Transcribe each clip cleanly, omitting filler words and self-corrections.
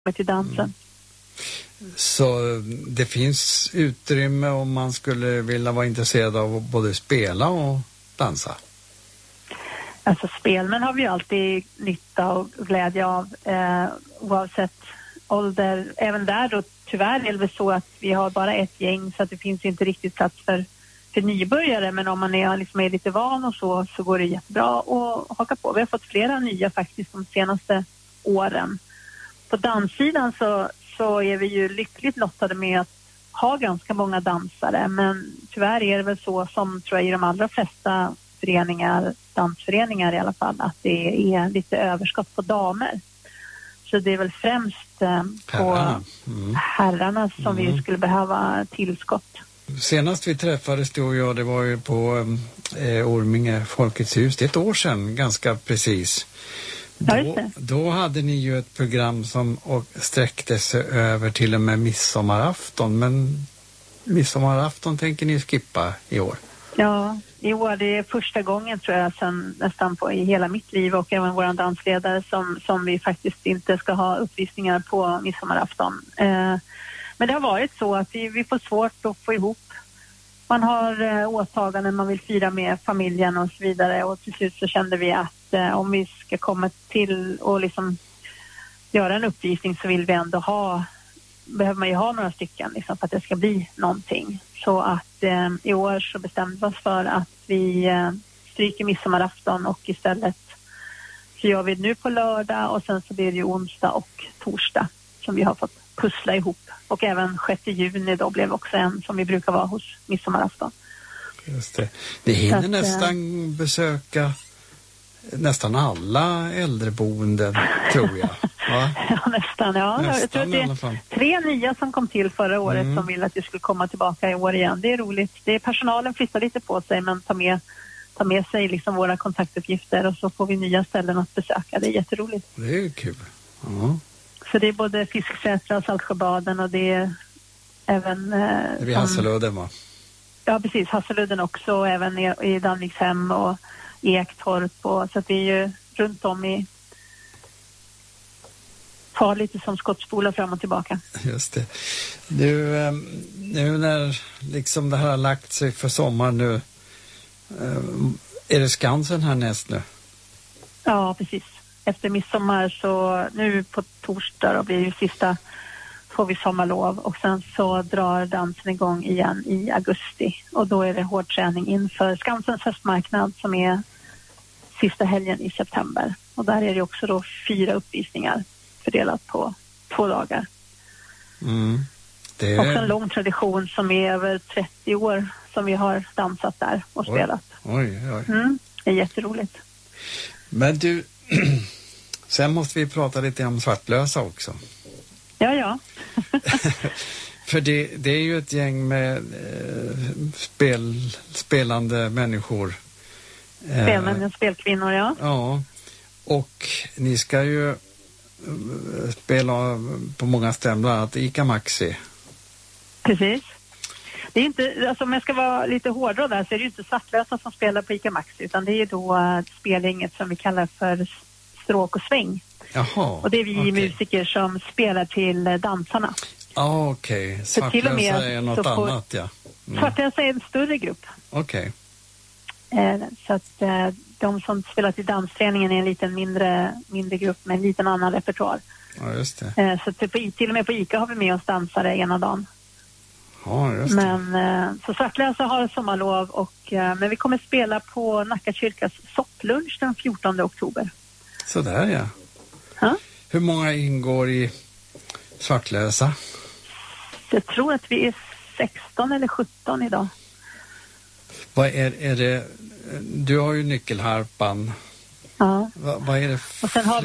till dansen. Så det finns utrymme om man skulle vilja vara intresserad av att både spela och dansa? Alltså spelmän har vi ju alltid nytta och glädje av oavsett ålder. Även där då tyvärr är det så att vi har bara ett gäng så att det finns inte riktigt plats för nybörjare. Men om man är lite van och så går det jättebra att haka på. Vi har fått flera nya faktiskt de senaste åren. På danssidan så är vi ju lyckligt lottade med att ha ganska många dansare. Men tyvärr är det väl så som tror jag i de allra flesta dansföreningar i alla fall, att det är lite överskott på damer. Så det är väl främst på herrarna som vi skulle behöva tillskott. Senast vi träffades du och jag, det var ju på Orminge Folkets hus. Det är ett år sedan, ganska precis. Då hade ni ju ett program som sträckte sig över till och med midsommarafton. Men midsommarafton tänker ni skippa i år? Ja, i år det är första gången tror jag sen nästan i hela mitt liv och även våran dansledare som vi faktiskt inte ska ha uppvisningar på midsommarafton. Men det har varit så att vi får svårt att få ihop. Man har åtaganden, man vill fira med familjen och så vidare. Och till slut så kände vi att om vi ska komma till och liksom göra en uppvisning så vill vi ändå behöver man ju ha några stycken liksom, för att det ska bli någonting. Så att i år så bestämde vi oss för att vi stryker midsommarafton och istället så gör vi det nu på lördag och sen så blir det ju onsdag och torsdag som vi har fått pussla ihop. Och även 6 juni då blev också en som vi brukar vara hos midsommarafton. Just det. Det hinner nästan besöka nästan alla äldreboenden tror jag. Va? Ja, nästan. Ja. Nästan, jag tror att det är 3 nya som kom till förra året som vill att vi skulle komma tillbaka i år igen. Det är roligt. Personalen flyttar lite på sig men tar med sig liksom våra kontaktuppgifter och så får vi nya ställen att besöka. Det är jätteroligt. Det är ju kul. Ja. Så det är både Fisksätra och Saltsjöbaden och det är även... det är Hasseludden va? Ja, precis. Hasseludden också och även i Danvikshem och Ektorp. Så att det är ju runt om i... Tar lite som skottspolar fram och tillbaka. Just det. Nu när liksom det här har lagt sig för sommar nu, är det Skansen här näst nu? Ja, precis. Efter midsommar så nu på torsdag då blir ju sista får vi sommarlov och sen så drar dansen igång igen i augusti och då är det hård träning inför Skansens höstmarknad som är sista helgen i september och där är det också då 4 uppvisningar fördelat på 2 dagar. Det är också en lång tradition som är över 30 år som vi har dansat där och spelat. Oj. Det är jätteroligt. Men du, sen måste vi prata lite om Svartlösa också. Ja. För det är ju ett gäng med spelande människor. Spelmän och spelkvinnor, ja. Ja, och ni ska ju spela på många ställen, bland annat Ica Maxi. Precis. Det är inte, alltså om jag ska vara lite hårdare där så är det ju inte Svartlösa som spelar på Ica Maxi utan det är då spelgänget som vi kallar för Stråk och sväng. Jaha, och det är vi musiker som spelar till dansarna. Okej. Svartlösa är något annat, ja. Svartlösa är en större grupp. Okej. Så att de som spelar till dansträningen är en liten mindre grupp med en liten annan repertoar. Ja, just det. Så till och med på Ica har vi med oss dansare ena dagen. Ja, just det. Men så Svartlösa har sommarlov men vi kommer spela på Nacka kyrkas sopplunch den 14 oktober. Sådär ja. Ja. Hur många ingår i Svartlösa? Jag tror att vi är 16 eller 17 idag. Vad är det? Du har ju nyckelharpan. Ja. Vad är det och sen har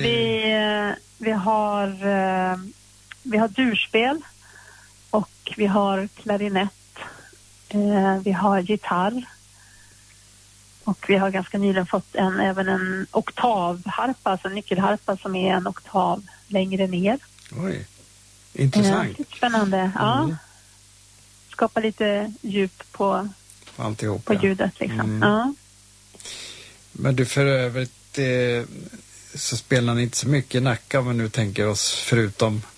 vi har durspel och vi har klarinett. Vi har gitarr. Och vi har ganska nyligen fått även en oktavharpa, alltså en nyckelharpa som är en oktav längre ner. Oj, intressant. Spännande, ja. Skapa lite djup på ljudet liksom. Ja. Men du för övrigt så spelar ni inte så mycket i Nacka om vi nu tänker oss förutom